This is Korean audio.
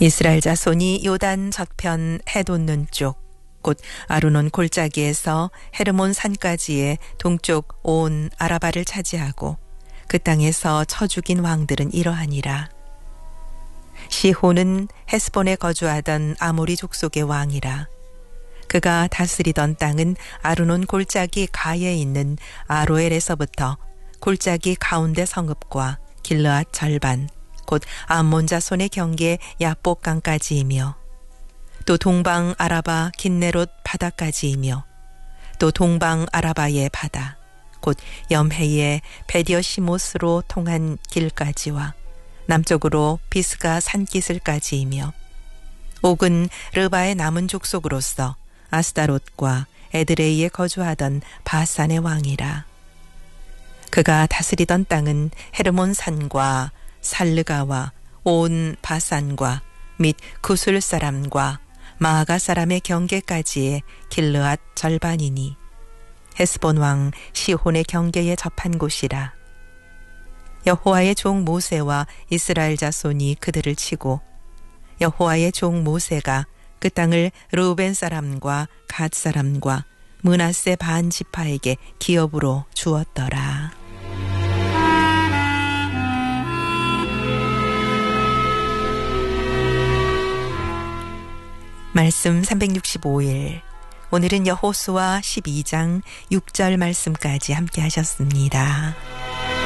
이스라엘 자손이 요단 저편 해 돋는 쪽, 곧 아르논 골짜기에서 헤르몬 산까지의 동쪽 온 아라바를 차지하고 그 땅에서 쳐 죽인 왕들은 이러하니라. 시혼은 헤스본에 거주하던 아모리 족속의 왕이라. 그가 다스리던 땅은 아르논 골짜기 가에 있는 아로엘에서부터 골짜기 가운데 성읍과 길르앗 절반, 곧 암몬 자손의 경계 야복강까지이며 또 동방 아라바 긴네롯 바다까지이며 또 동방 아라바의 바다, 곧 염해의 베디어시모스로 통한 길까지와 남쪽으로 비스가 산기슭까지이며 옥은 르바의 남은 족속으로서 아스다롯과 에드레이에 거주하던 바산의 왕이라. 그가 다스리던 땅은 헤르몬 산과 살르가와 온 바산과 및 구술 사람과 마아가 사람의 경계까지의 길르앗 절반이니 헤스본 왕 시혼의 경계에 접한 곳이라. 여호와의 종 모세와 이스라엘 자손이 그들을 치고 여호와의 종 모세가 그 땅을 르우벤 사람과 갓 사람과 므낫세 반 지파에게 기업으로 주었더라. 말씀 365일. 오늘은 여호수아 12장 6절 말씀까지 함께 하셨습니다.